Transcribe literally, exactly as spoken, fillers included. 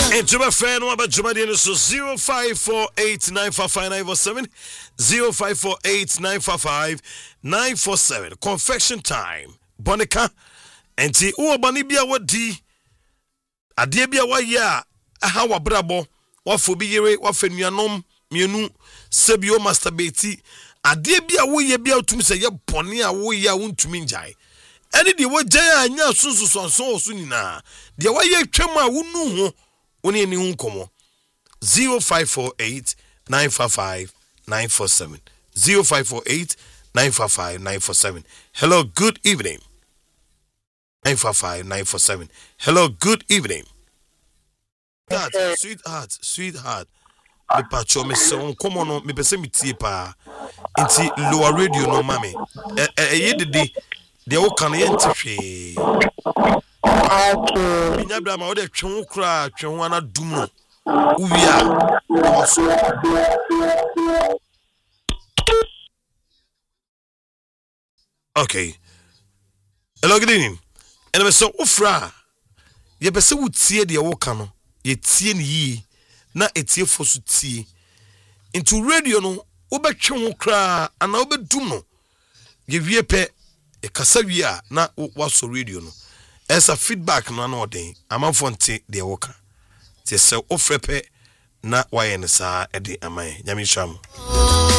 And to my friend, what about Jumadian? So zero five four eight nine five five nine four seven, zero five four eight nine five five nine four seven. Confection time. Bonica. And ti uwa banibia wadi. Adiebia wa ya. Aha wa brabo. Wa fobiyere. Wa fenuanom. Mienu. Sebio masturbati. Adiebia wo ye bia utumi se ye boni a wo ya untumi njai. Eni di wo jaya anya sunsu sonson osu nyina. Di wa ye twam a wonu ho. Oni eni hu komo. zero five four eight nine five five nine four seven. zero five four eight nine five five nine four seven. Hello, good evening. nine five five nine four seven. Hello, good evening. That sweetheart, sweetheart. Me pacho me se come on me pese me tie pa. Inti lower radio no mame. Eh eh ye de de wo kan ye ntihwe. Okay. Nya bra ma wo de twen kra twen ana dum no. Uwia. Okay. Hello, good evening. And me so ufra. Ye pese wo tie de wo kan no. Ye tie ni yi. Na etie fosu tie. Into radio no. Wobɛtwe ho kra ana wobɛdum no ye wie pɛ e kasa wie a na waso radio no esa feedback no na ɔden amanfo nte de woka te sɛ ofrɛ pɛ na waye ne saa ɛde aman nyame hwam.